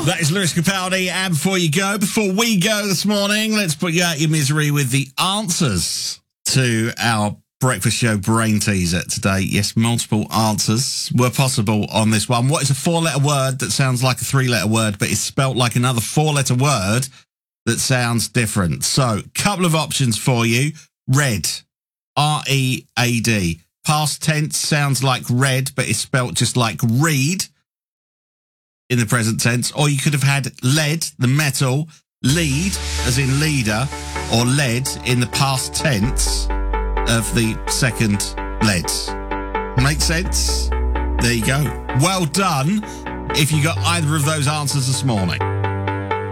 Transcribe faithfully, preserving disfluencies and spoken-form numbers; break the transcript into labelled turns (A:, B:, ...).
A: That is Lewis Capaldi, and before you go, before we go this morning, let's put you out your misery with the answers to our breakfast show brain teaser today. Yes, multiple answers were possible on this one. What is a four-letter word that sounds like a three-letter word, but is spelt like another four-letter word that sounds different? So, couple of options for you. Red, R E A D. Past tense sounds like red, but is spelt just like read in the present tense. Or you could have had lead, the metal, lead, as in leader, or lead in the past tense of the second lead. Make sense? There you go. Well done if you got either of those answers this morning.